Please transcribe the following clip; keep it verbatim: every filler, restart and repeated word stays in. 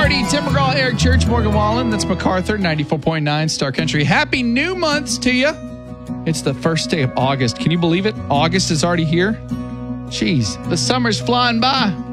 Marty, Tim McGraw, Eric Church, Morgan Wallen. That's MacArthur, ninety-four point nine Star Country. Happy new months to you. It's the first day of August. Can you believe it? August is already here. Jeez, the summer's flying by.